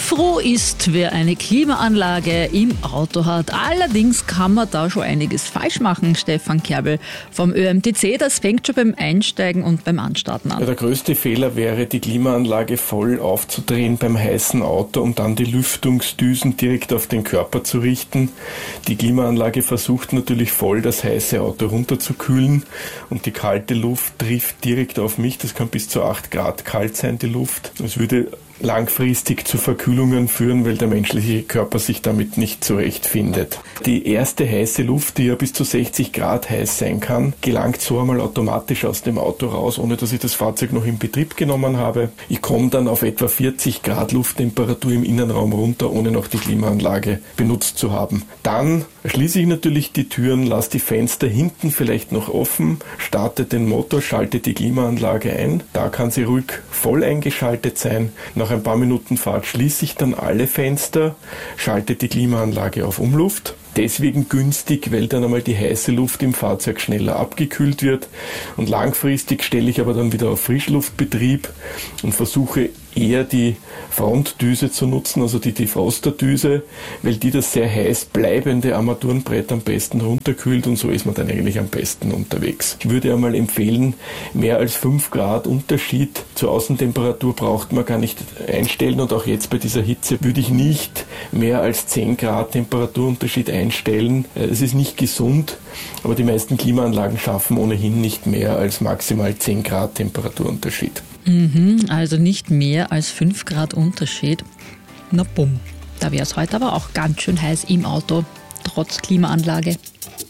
Froh ist, wer eine Klimaanlage im Auto hat. Allerdings kann man da schon einiges falsch machen, Stefan Kerbel vom ÖMTC. Das fängt schon beim Einsteigen und beim Anstarten an. Ja, der größte Fehler wäre, die Klimaanlage voll aufzudrehen beim heißen Auto und dann die Lüftungsdüsen direkt auf den Körper zu richten. Die Klimaanlage versucht natürlich voll das heiße Auto runterzukühlen und die kalte Luft trifft direkt auf mich. Das kann bis zu 8 Grad kalt sein, die Luft. Es würde langfristig zu Verkühlungen führen, weil der menschliche Körper sich damit nicht zurechtfindet. Die erste heiße Luft, die ja bis zu 60 Grad heiß sein kann, gelangt so einmal automatisch aus dem Auto raus, ohne dass ich das Fahrzeug noch in Betrieb genommen habe. Ich komme dann auf etwa 40 Grad Lufttemperatur im Innenraum runter, ohne noch die Klimaanlage benutzt zu haben. Dann schließe ich natürlich die Türen, lasse die Fenster hinten vielleicht noch offen, starte den Motor, schalte die Klimaanlage ein. Da kann sie ruhig voll eingeschaltet sein. Nach ein paar Minuten Fahrt schließe ich dann alle Fenster, schalte die Klimaanlage auf Umluft. Deswegen günstig, weil dann einmal die heiße Luft im Fahrzeug schneller abgekühlt wird. Und langfristig stelle ich aber dann wieder auf Frischluftbetrieb und versuche eher die Frontdüse zu nutzen, also die Defrosterdüse, weil die das sehr heiß bleibende Armaturenbrett am besten runterkühlt und so ist man dann eigentlich am besten unterwegs. Ich würde einmal empfehlen, mehr als 5 Grad Unterschied zur Außentemperatur braucht man gar nicht einstellen und auch jetzt bei dieser Hitze würde ich nicht mehr als 10 Grad Temperaturunterschied einstellen. Es ist nicht gesund, aber die meisten Klimaanlagen schaffen ohnehin nicht mehr als maximal 10 Grad Temperaturunterschied. Also nicht mehr als 5 Grad Unterschied. Na bumm, da wäre es heute aber auch ganz schön heiß im Auto, trotz Klimaanlage.